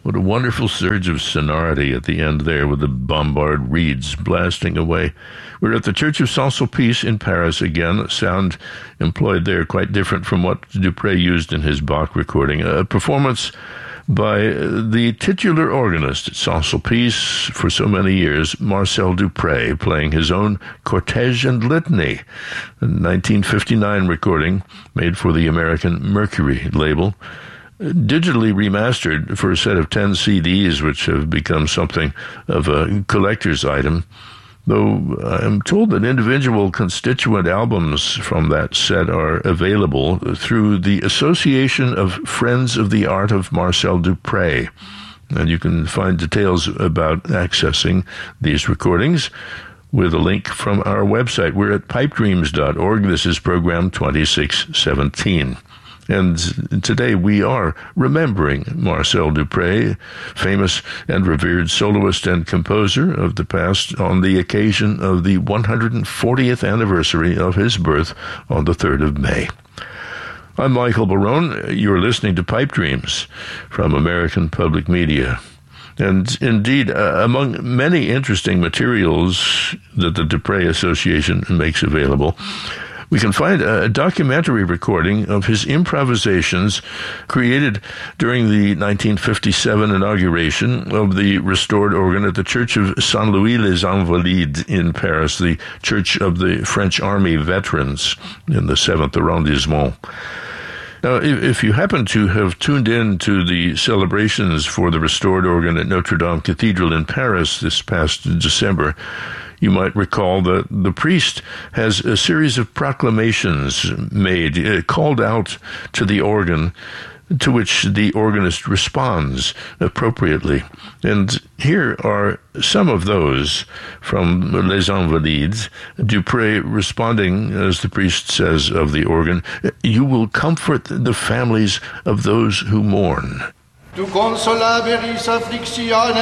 What a wonderful surge of sonority at the end there with the bombard reeds blasting away. We're at the Church of Saint-Sulpice in Paris again. Sound employed there quite different from what Dupre used in his Bach recording. A performance by the titular organist at Saint-Sulpice for so many years, Marcel Dupre, playing his own Cortege and Litany, a 1959 recording made for the American Mercury label, digitally remastered for a set of 10 CDs, which have become something of a collector's item, though I'm told that individual constituent albums from that set are available through the Association of Friends of the Art of Marcel Dupre. And you can find details about accessing these recordings with a link from our website. We're at pipedreams.org. This is program 2617. And today we are remembering Marcel Dupre, famous and revered soloist and composer of the past, on the occasion of the 140th anniversary of his birth on the 3rd of May. I'm Michael Barone. You're listening to Pipe Dreams from American Public Media. And indeed, among many interesting materials that the Dupre Association makes available, we can find a documentary recording of his improvisations created during the 1957 inauguration of the restored organ at the Church of Saint-Louis-les-Invalides in Paris, the Church of the French Army Veterans in the 7th arrondissement. Now, if you happen to have tuned in to the celebrations for the restored organ at Notre Dame Cathedral in Paris this past December, you might recall that the priest has a series of proclamations made, called out to the organ, to which the organist responds appropriately. And here are some of those from Les Invalides. Dupre responding, as the priest says of the organ, "You will comfort the families of those who mourn." Tu consolaveris afflictiones